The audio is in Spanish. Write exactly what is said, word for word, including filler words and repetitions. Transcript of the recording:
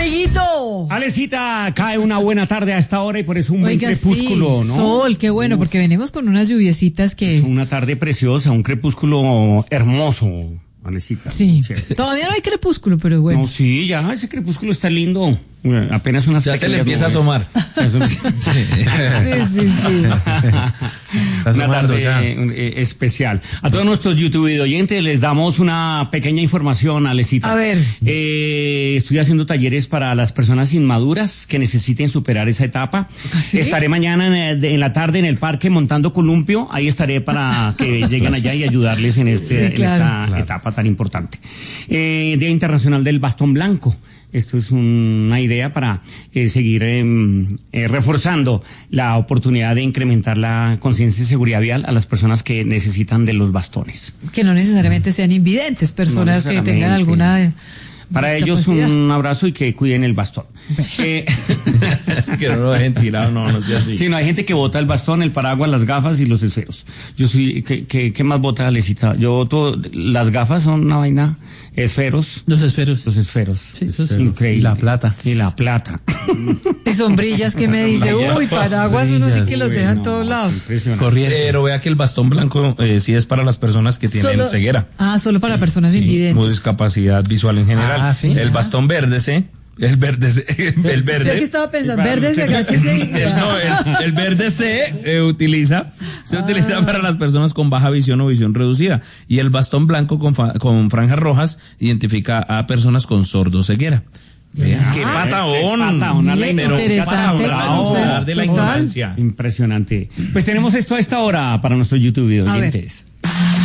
Amiguito. Alecita, cae una buena tarde a esta hora y por eso un buen Oiga, crepúsculo, sí, ¿no? Sol, qué bueno, Uf, porque venimos con unas lluviecitas que... es una tarde preciosa, un crepúsculo hermoso, Alecita. Sí, Chévere. todavía no hay crepúsculo, pero bueno. No, sí, ya, ese crepúsculo está lindo. Bueno, apenas unas Ya se le pequeñas empieza a nubes. asomar. Eso- Sí, sí, sí. Está Una asomando tarde ya. eh, especial. A todos nuestros YouTube oyentes les damos una pequeña información, Alecita. A ver. Eh, estoy haciendo talleres para las personas inmaduras que necesiten superar esa etapa. ¿Sí? Estaré mañana en, el- en la tarde en el parque montando columpio. Ahí estaré para que lleguen allá y ayudarles en, este, Sí, en claro. esta Claro. etapa tan importante. Eh, Día Internacional del Bastón Blanco. Esto es un- una idea para eh, seguir eh, eh, reforzando la oportunidad de incrementar la conciencia de seguridad vial a las personas que necesitan de los bastones. Que no necesariamente sean invidentes, personas No que necesariamente. tengan alguna... Para ellos discapacidad. un abrazo y que cuiden el bastón. Eh, Que no lo dejen tirado, no, no sea así. sí, no hay gente que bota el bastón, el paraguas, las gafas y los esferos. Yo soy, ¿qué, qué, qué más bota Alecita? Yo boto, las gafas son una vaina, esferos, Los esferos. los esferos. Sí, eso sí. Increíble. Y la plata. Y la plata. Y sombrillas que me dice, uy, paraguas uno sí que los Uy, deja en no, todos lados. impresionante. Corriente. Pero vea que el bastón blanco eh, sí es para las personas que tienen Solo- ceguera. Ah, solo para personas Sí, o invidentes. discapacidad visual en general. Ah, ¿sí? El Ah. bastón verde, ¿sí? El verde, C, el Sé que verde. estaba pensando, Y para verde, se usted- agáchese y... El, no, el, el verde C eh, utiliza, se utiliza Ah. para las personas con baja visión o visión reducida. Y el bastón blanco con, fa- con franjas rojas identifica a personas con sordoceguera. Vea, ¡qué patahón! Qué patahón, Mire, Pero interesante patahón, conocer. de la Total. ignorancia. Impresionante. Pues tenemos esto a esta hora para nuestros YouTube A ver. oyentes.